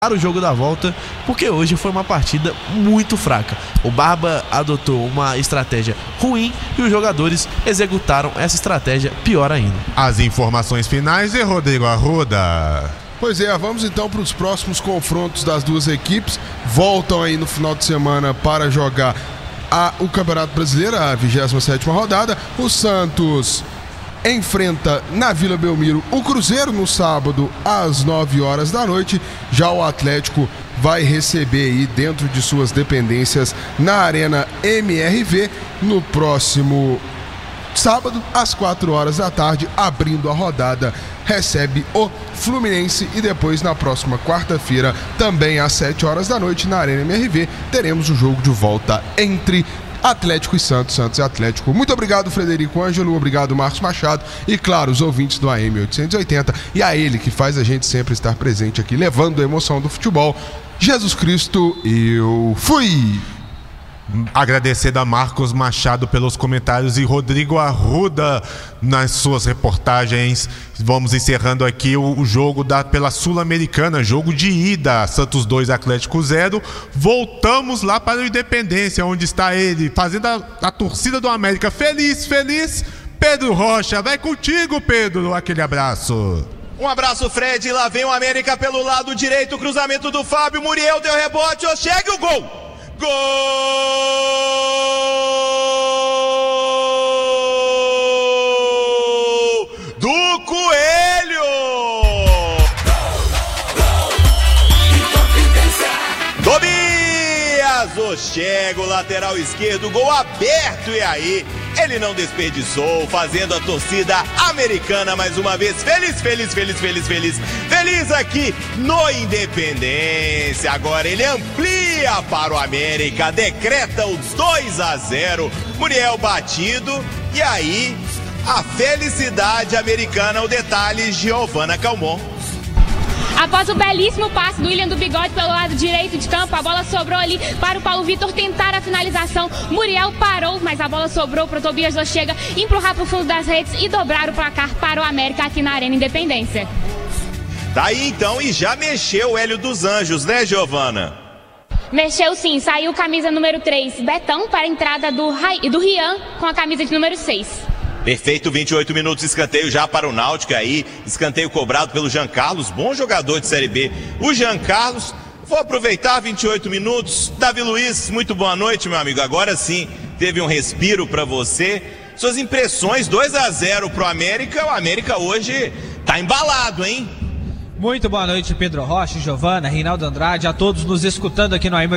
o jogo da volta, porque hoje foi uma partida muito fraca. O Barba adotou uma estratégia ruim e os jogadores executaram essa estratégia pior ainda. As informações finais de Rodrigo Arruda. Pois é, vamos então para os próximos confrontos das duas equipes. Voltam aí no final de semana para jogar o Campeonato Brasileiro, a 27ª rodada. O Santos enfrenta na Vila Belmiro o Cruzeiro no sábado às 9 horas da noite. Já o Atlético vai receber aí dentro de suas dependências na Arena MRV no próximo sábado às 4 horas da tarde, abrindo a rodada, recebe o Fluminense. E depois na próxima quarta-feira, também às 7 horas da noite, na Arena MRV, teremos o jogo de volta entre Atlético e Santos, Santos e Atlético. Muito obrigado, Frederico Ângelo, obrigado, Marcos Machado e, claro, os ouvintes do AM 880 e a ele que faz a gente sempre estar presente aqui, levando a emoção do futebol. Jesus Cristo, eu fui! Agradecer a Marcos Machado pelos comentários e Rodrigo Arruda nas suas reportagens. Vamos encerrando aqui o jogo pela Sul-Americana, jogo de ida, Santos 2, Atlético 0. Voltamos lá para o Independência, onde está ele, fazendo a torcida do América feliz, Pedro Rocha. Vai contigo, Pedro, aquele abraço. Um abraço, Fred. Lá vem o América pelo lado direito, cruzamento do Fábio, Muriel deu rebote, chega o gol! Gol do Coelho! Tobias, chega o lateral esquerdo, gol aberto, e aí ele não desperdiçou, fazendo a torcida americana mais uma vez feliz aqui no Independência. Agora ele amplia para o América, decreta os 2-0, Muriel batido, e aí a felicidade americana. O detalhe, Giovana Calmon. Após o belíssimo passe do William do Bigode pelo lado direito de campo, a bola sobrou ali para o Paulo Vitor tentar a finalização. Muriel parou, mas a bola sobrou para o Tobias Chega empurrar para o fundo das redes e dobrar o placar para o América aqui na Arena Independência. Tá aí então, e já mexeu o Hélio dos Anjos, né, Giovana? Mexeu sim, saiu camisa número 3, Betão, para a entrada do Rian com a camisa de número 6. Perfeito, 28 minutos, escanteio já para o Náutico aí, escanteio cobrado pelo Jean Carlos, bom jogador de Série B. O Jean Carlos, vou aproveitar 28 minutos. Davi Luiz, muito boa noite, meu amigo. Agora sim, teve um respiro para você. Suas impressões, 2-0 pro América. O América hoje tá embalado, hein? Muito boa noite, Pedro Rocha, Giovana, Reinaldo Andrade, a todos nos escutando aqui no AM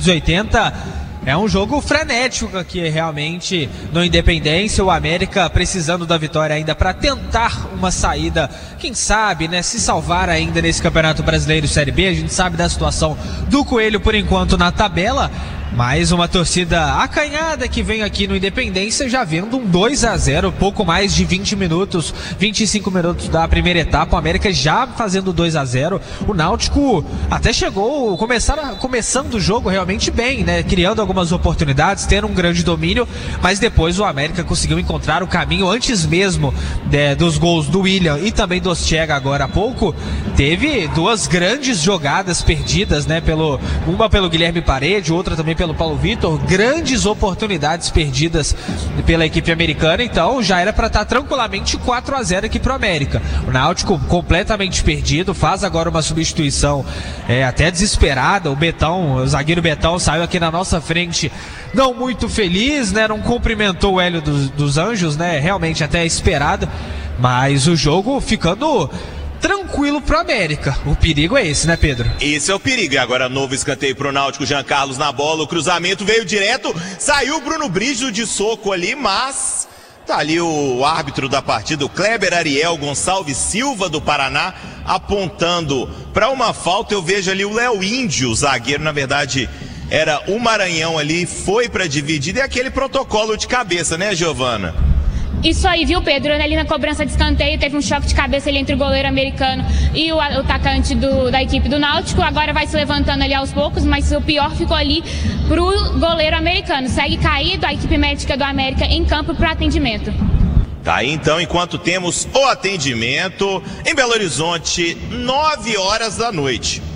880. É um jogo frenético aqui realmente no Independência, o América precisando da vitória ainda para tentar uma saída, quem sabe, né, se salvar ainda nesse Campeonato Brasileiro Série B. A gente sabe da situação do Coelho por enquanto na tabela, mas uma torcida acanhada que vem aqui no Independência já vendo um 2-0, pouco mais de 20 minutos, 25 minutos da primeira etapa, o América já fazendo 2-0, o Náutico até chegou, começando o jogo realmente bem, né, criando algumas oportunidades, tendo um grande domínio, mas depois o América conseguiu encontrar o caminho antes mesmo dos gols do William e também do Chega agora há pouco. Teve duas grandes jogadas perdidas, né, uma pelo Guilherme Parede, outra também pelo Paulo Vitor, grandes oportunidades perdidas pela equipe americana, então já era para estar tranquilamente 4-0 aqui pro América. O Náutico completamente perdido, faz agora uma substituição até desesperada. O zagueiro Betão saiu aqui na nossa frente não muito feliz, né, não cumprimentou o Hélio dos Anjos, né, realmente até esperado, mas o jogo ficando tranquilo pro América. O perigo é esse, né, Pedro? Esse é o perigo. E agora novo escanteio pro Náutico, Jean Carlos na bola, o cruzamento veio direto, saiu o Bruno Brígido de soco ali, mas tá ali o árbitro da partida, o Kleber Ariel Gonçalves Silva do Paraná, apontando para uma falta. Eu vejo ali o Léo Índio, o zagueiro, na verdade era o Maranhão ali, foi para dividir, e aquele protocolo de cabeça, né, Giovana? Isso aí, viu, Pedro? Ali na cobrança de escanteio teve um choque de cabeça ali entre o goleiro americano e o atacante da equipe do Náutico. Agora vai se levantando ali aos poucos, mas o pior ficou ali pro goleiro americano. Segue caído, a equipe médica do América em campo para atendimento. Tá aí então, enquanto temos o atendimento em Belo Horizonte, 9 horas da noite.